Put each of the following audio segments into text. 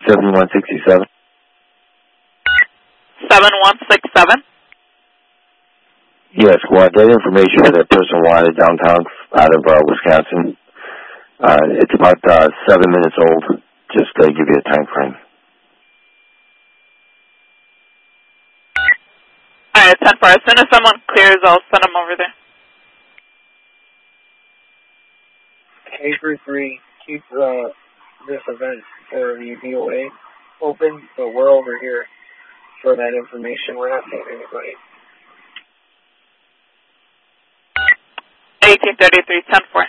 7167. 7167? Yes, well, that information for that person wanted downtown out of Wisconsin. It's about 7 minutes old, just to give you a time frame. Alright, 10-4. As soon as someone clears, I'll send them over there. A33, keep this event for the DOA open, but we're over here for that information. We're not seeing anybody. 1833, 10-4.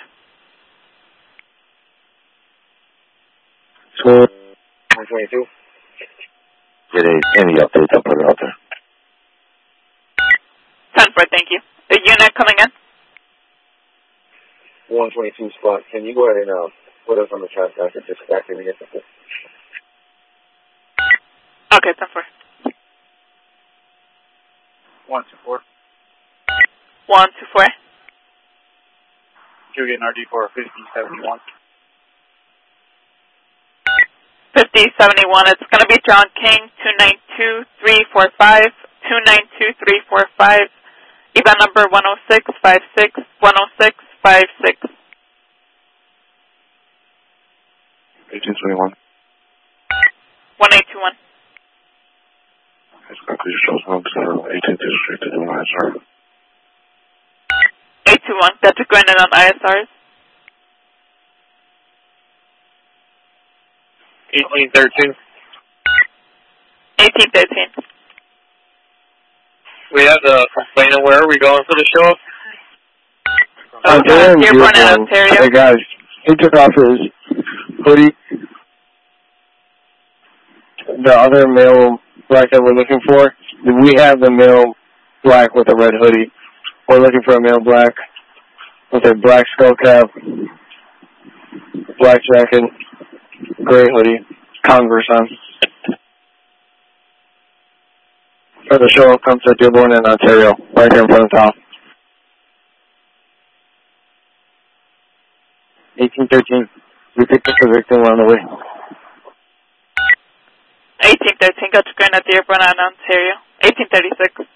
So, 122. Get any updates, I'll put it out there. 10-4, thank you. The unit coming in? 122 spot. Can you go ahead and put us on the chat stack and just activate it? Okay, 10-4. 124. 124. You're getting RD for 5071. 5071, it's going to be John King, 292345, 292345, event number 10656, 10656. 1821. 1821. It's going to show some 18th District to do my sir. 821, that's a granted on ISRs. 1813. 1813. We have the complaint. Where are we going for the show? Dearborn in Ontario. Hey guys, he took off his hoodie. The other male black that we're looking for, we have the male black with a red hoodie. We're looking for a male black with a black skull cap, black jacket, gray hoodie, Converse on. For the show, come to Dearborn in Ontario, right here in front of town. 1813. We picked up the victim on the way. 1813, got to Granite Dearborn in Ontario. 1836.